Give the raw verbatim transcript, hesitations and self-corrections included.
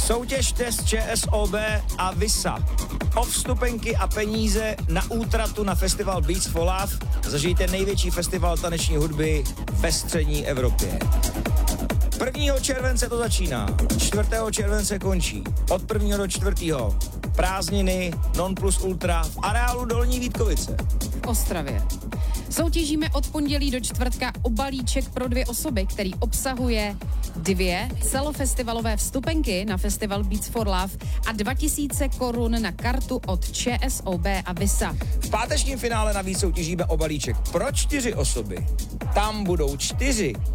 Soutěž test ČSOB a Visa. O vstupenky a peníze na útratu na festival Beats for Love zažijte největší festival taneční hudby ve střední Evropě. prvního července to začíná, čtvrtého července končí. Od prvního do čtvrtého prázdniny non plus ultra v areálu Dolní Vítkovice. V Ostravě. Soutěžíme od pondělí do čtvrtka o balíček pro dvě osoby, který obsahuje dvě celofestivalové vstupenky na festival Beats for Love a dva tisíce korun na kartu od ČSOB a Visa. V pátečním finále navíc soutěžíme o balíček pro čtyři osoby. Tam budou čtyři